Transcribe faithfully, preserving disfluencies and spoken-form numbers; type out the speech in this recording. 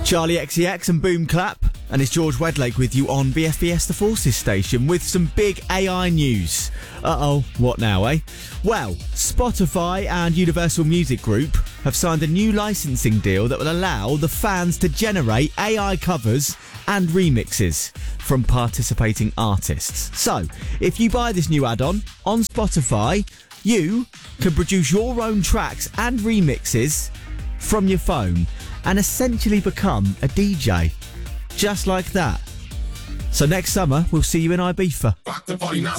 Charlie X C X and Boom Clap, and it's George Wedlake with you on B F B S The Forces station with some big A I news. Uh-oh, what now, eh? Well, Spotify and Universal Music Group have signed a new licensing deal that will allow the fans to generate A I covers and remixes from participating artists. So, if you buy this new add-on on Spotify, you can produce your own tracks and remixes from your phone and essentially become a D J. Just like that. So next summer, we'll see you in Ibiza. Rock the party now.